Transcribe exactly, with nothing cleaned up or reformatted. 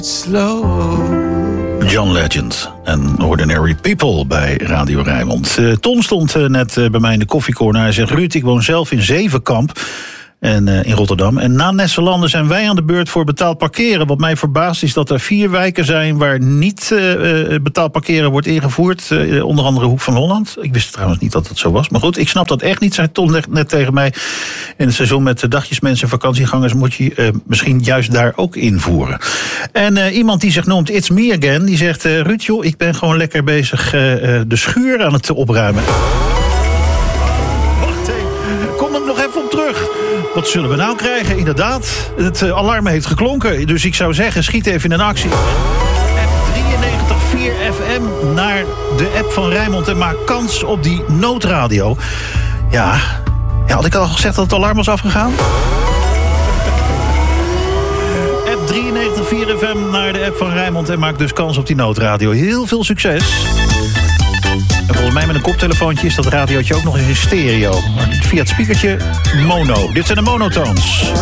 John Legend en Ordinary People bij Radio Rijnmond. Uh, Ton stond uh, net uh, bij mij in de koffiecorner. Hij zegt, Ruud, ik woon zelf in Zevenkamp en, uh, in Rotterdam. En na Nesselanden zijn wij aan de beurt voor betaald parkeren. Wat mij verbaast is dat er vier wijken zijn waar niet uh, betaald parkeren wordt ingevoerd. Uh, onder andere Hoek van Holland. Ik wist trouwens niet dat dat zo was. Maar goed, ik snap dat echt niet, zei Ton net tegen mij. In het seizoen met de dagjesmensen en vakantiegangers moet je uh, misschien juist daar ook invoeren. En uh, iemand die zich noemt It's Me Again, die zegt, uh, Ruud, joh, ik ben gewoon lekker bezig uh, uh, de schuur aan het opruimen. Wacht even, kom er nog even op terug. Wat zullen we nou krijgen? Inderdaad, het uh, alarm heeft geklonken. Dus ik zou zeggen, schiet even in actie. App drieënnegentig komma vier F M naar de app van Rijnmond en maak kans op die noodradio. Ja, ja, had ik al gezegd dat het alarm was afgegaan? App drieënnegentig komma vier F M naar de app van Rijnmond en maak dus kans op die noodradio. Heel veel succes. En volgens mij met een koptelefoontje is dat radiootje ook nog eens in stereo. Maar via het speakertje mono. Dit zijn de monotones.